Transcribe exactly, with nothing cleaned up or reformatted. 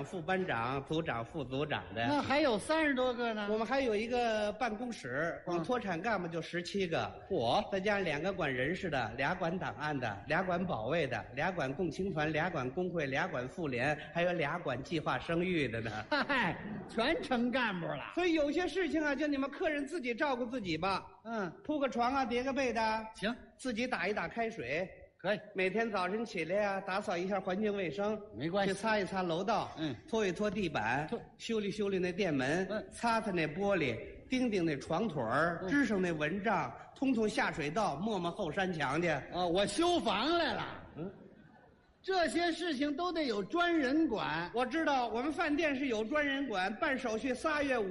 长、副班长、组长、副组长的。 那还有三十多个呢。 我们还有一个办公室，光脱产干部就十七个。 我再加上两个管人事的，俩管档案的，俩管保卫的，俩管共青团，俩管工会，俩管妇联，还有俩管计划生育的呢。 嗨，全成干部了。 所以有些事情啊，就你们客人自己照顾自己吧。 嗯， 铺个床啊，叠个被的， 行， 自己打一打开水。 可以， 每天早晨起来呀、啊，打扫一下环境卫生， 没关系。 去擦一擦楼道， 嗯， 拖一拖地板，修理修理那店门， 嗯， 擦擦那玻璃，钉钉那床腿儿，嗯，支上那蚊帐，通通下水道，抹抹后山墙去。 啊，我修房来了。嗯，这些事情都得有专人管。 我知道，我们饭店是有专人管，办手续仨月五。